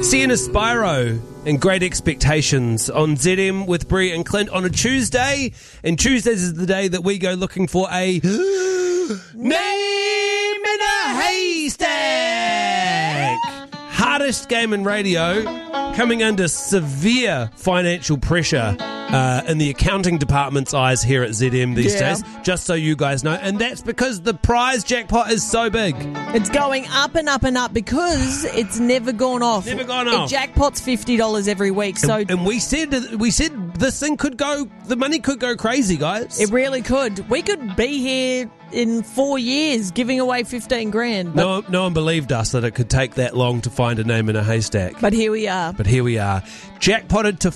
Sienna Spyro and Great Expectations on ZM with Brie and Clint on a Tuesday. And Tuesdays is the day that we go looking for a name in a haystack. Hardest game in radio, coming under severe financial pressure in the accounting department's eyes here at ZM these days, just so you guys know. And that's because the prize jackpot is so big. It's going up and up and up because it's never gone off. Never gone off. It jackpots $50 every week. So And we said this thing could go, the money could go crazy, guys. it really could. We could be here in 4 years giving away 15 grand. No one believed us that it could take that long to find a name in a haystack. But here we are. But here we are. Jackpotted to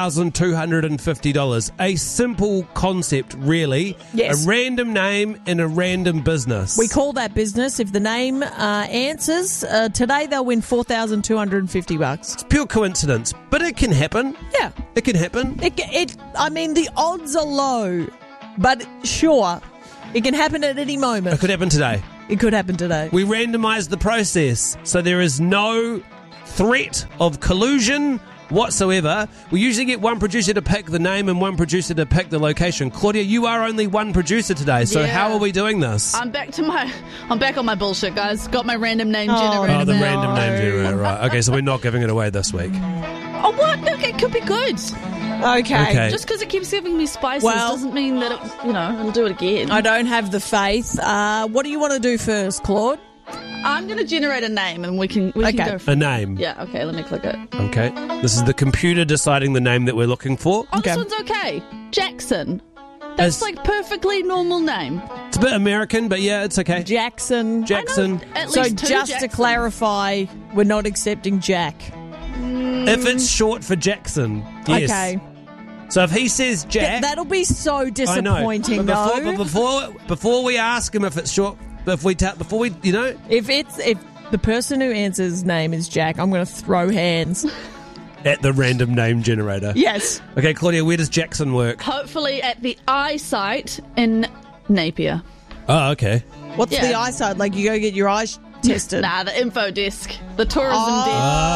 $4,250. A simple concept, really. Yes. A random name in a random business. We call that business. If the name answers, today they'll win $4,250. It's pure coincidence, but it can happen. Yeah. It can happen. I mean, the odds are low, but sure, it can happen at any moment. It could happen today. It could happen today. We randomised the process, so there is no threat of collusion whatsoever. We usually get one producer to pick the name and one producer to pick the location. Claudia, you are only one producer today, so how are we doing this? I'm back on my bullshit, guys. Got my random name generator. Oh, the now. random name generator, right. Okay, so we're not giving it away this week. Oh, what? Look, it could be good. Okay. Just because it keeps giving me spices Well- doesn't mean that it'll do it again. I don't have the faith. What do you want to do first, Claude? I'm going to generate a name and we can Okay. go A from name. Yeah, okay, let me click it. Okay. This is the computer deciding the name that we're looking for. Oh, Okay. this one's okay. Jackson. That's As- like perfectly normal name. It's a bit American, but yeah, it's okay. Jackson. Jackson. At So least two just to Jacksons. clarify, we're not accepting Jack. If it's short for Jackson, yes. Okay. So if he says Jack, That'll be so I know. disappointing, But though. before we ask him if it's short, if the person who answers name is Jack, I'm going to throw hands. at the random name generator. Yes. Okay, Claudia, where does Jackson work? Hopefully at the eyesight in Napier. Oh, okay. What's Yeah. the eyesight? Like you go get your eyes tested? Nah, the info desk. The tourism desk.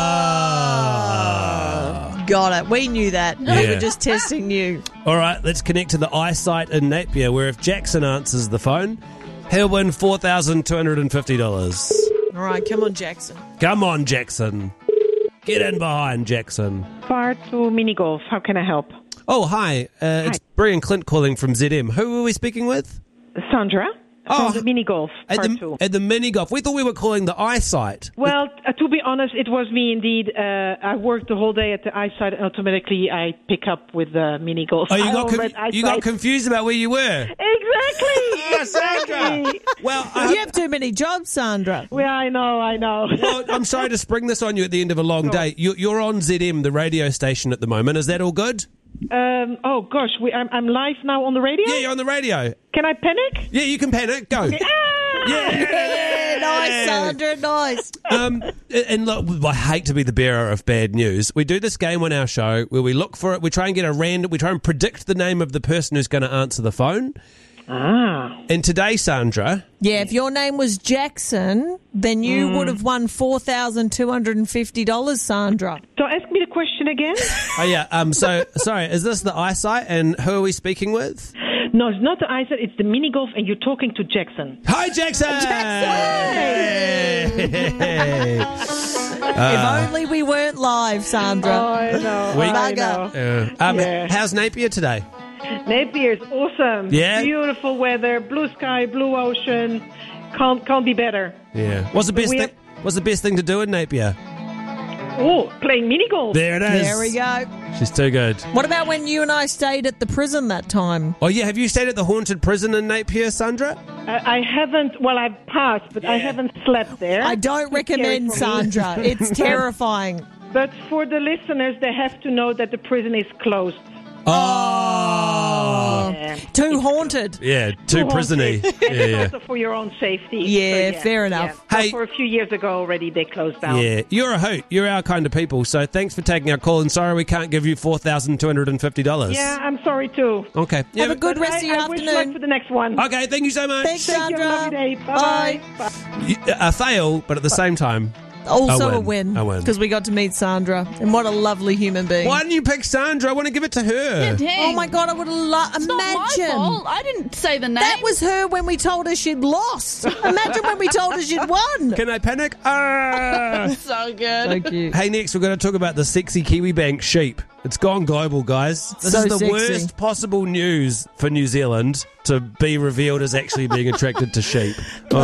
Ah. Got it. We knew that. We Yeah. were just testing you. All right, let's connect to the eyesight in Napier, where if Jackson answers the phone, he'll win $4,250. All right, come on, Jackson. Come on, Jackson. Get in behind, Jackson. Far to mini golf. How can I help? Oh, hi. It's Brie and Clint calling from ZM. Who are we speaking with? Sandra Oh, from the mini golf. Part two. At the mini golf. We thought we were calling the eyesight. Well, to be honest, it was me indeed. I worked the whole day at the eyesight, and automatically I pick up with the mini golf. Oh, you I got already you got eyesight. confused about where you were. Exactly. Sandra. Well, You have too many jobs, Sandra. Well, I know. well, I'm sorry to spring this on you at the end of a long day. You're on ZM, the radio station at the moment. Is that all good? Oh gosh, I'm live now on the radio. Yeah, you're on the radio. Can I panic? Yeah, you can panic. Go. Yeah, nice, Sandra, nice. And look, I hate to be the bearer of bad news. We do this game on our show where we look for it. We try and predict the name of the person who's going to answer the phone. And today, Sandra. Yeah, if your name was Jackson, then you would have won $4,250, Sandra. So ask me the question again. Oh yeah. So sorry. Is this the eyesight? And who are we speaking with? No, it's not the eyesight. It's the mini golf, and you're talking to Jackson. Hi, Jackson. Hey. If only we weren't live, Sandra. I know. Bugger. How's Napier today? Napier's awesome. Yeah? Beautiful weather, blue sky, blue ocean. Can't be better. Yeah. What's the best We thing? What's the best thing to do in Napier? Oh, playing mini golf. There it is. There we go. She's too good. What about when you and I stayed at the prison that time? Oh yeah. Have you stayed at the haunted prison in Napier, Sandra? I haven't. Well, I've passed, but I haven't slept there. I don't Too recommend, scary for me. Sandra. It's terrifying. But for the listeners, they have to know that the prison is closed. Oh. Yeah. Too haunted. Yeah. Too prisony. And it's also for your own safety. Yeah, fair enough. Yeah. So Hey- for a few years ago already, they closed down. Yeah, you're a hoot. You're our kind of people. So thanks for taking our call. And sorry we can't give you $4,250. Yeah, I'm sorry too. Okay. Yeah, Have a good But rest of your I wish luck afternoon. for the next one. Okay. Thank you so much. Thanks, Thank you. Sandra. Have a lovely day. Bye-bye. Bye. A fail, but at the same time, Also A a win. win. A win. Because we got to meet Sandra. And what a lovely human being. Why didn't you pick Sandra? I want to give it to her. Dang. Oh my God, I would have loved. It's not my Imagine. fault. I didn't say the name. That was her when we told her she'd lost. Imagine when we told her she'd won. Can I panic? Ah! so good. So cute. Hey, next we're going to talk about the sexy Kiwi Bank sheep. It's gone global, guys. This So is the sexy. worst possible news for New Zealand to be revealed as actually being attracted to sheep.